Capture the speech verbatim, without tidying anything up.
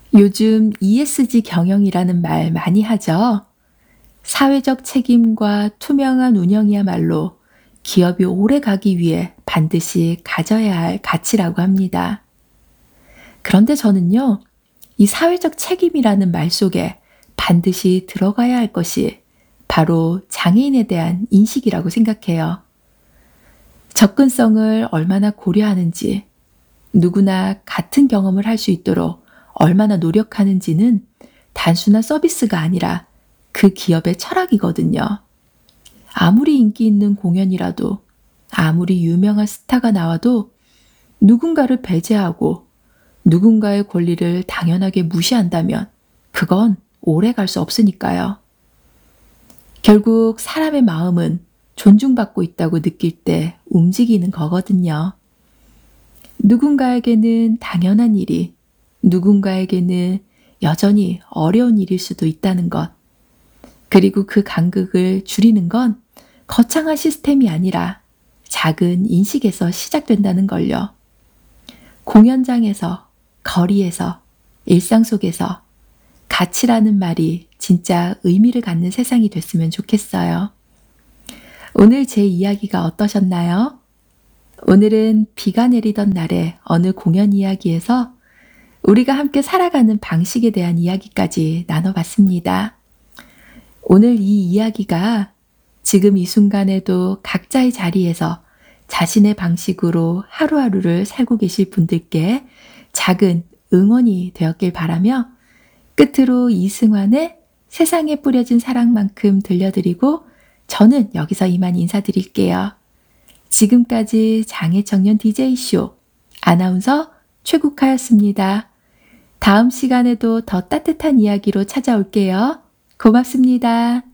요즘 이에스지 경영이라는 말 많이 하죠. 사회적 책임과 투명한 운영이야말로 기업이 오래 가기 위해 반드시 가져야 할 가치라고 합니다. 그런데 저는요, 이 사회적 책임이라는 말 속에 반드시 들어가야 할 것이 바로 장애인에 대한 인식이라고 생각해요. 접근성을 얼마나 고려하는지, 누구나 같은 경험을 할 수 있도록 얼마나 노력하는지는 단순한 서비스가 아니라 그 기업의 철학이거든요. 아무리 인기 있는 공연이라도, 아무리 유명한 스타가 나와도 누군가를 배제하고 누군가의 권리를 당연하게 무시한다면 그건 오래 갈 수 없으니까요. 결국 사람의 마음은 존중받고 있다고 느낄 때 움직이는 거거든요. 누군가에게는 당연한 일이, 누군가에게는 여전히 어려운 일일 수도 있다는 것. 그리고 그 간극을 줄이는 건 거창한 시스템이 아니라 작은 인식에서 시작된다는 걸요. 공연장에서, 거리에서, 일상 속에서 가치라는 말이 진짜 의미를 갖는 세상이 됐으면 좋겠어요. 오늘 제 이야기가 어떠셨나요? 오늘은 비가 내리던 날의 어느 공연 이야기에서 우리가 함께 살아가는 방식에 대한 이야기까지 나눠봤습니다. 오늘 이 이야기가 지금 이 순간에도 각자의 자리에서 자신의 방식으로 하루하루를 살고 계실 분들께 작은 응원이 되었길 바라며 끝으로 이승환의 세상에 뿌려진 사랑만큼 들려드리고 저는 여기서 이만 인사드릴게요. 지금까지 장애청년 디제이쇼 아나운서 최국화였습니다. 다음 시간에도 더 따뜻한 이야기로 찾아올게요. 고맙습니다.